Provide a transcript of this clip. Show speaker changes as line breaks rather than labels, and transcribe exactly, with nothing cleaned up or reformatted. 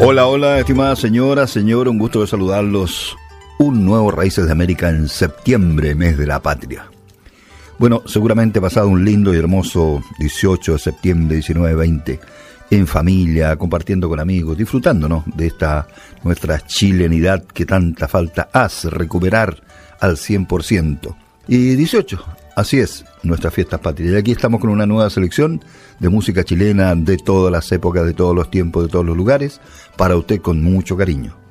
Hola, hola, estimada señora, señor, un gusto de saludarlos. Un nuevo Raíces de América en septiembre, mes de la patria. Bueno, seguramente pasado un lindo y hermoso dieciocho de septiembre, diecinueve, veinte, en familia, compartiendo con amigos, disfrutando, ¿no?, de esta nuestra chilenidad que tanta falta hace recuperar al cien por ciento. Y dieciocho, así es, nuestra fiesta patria. Y aquí estamos con una nueva selección de música chilena de todas las épocas, de todos los tiempos, de todos los lugares, para usted con mucho cariño.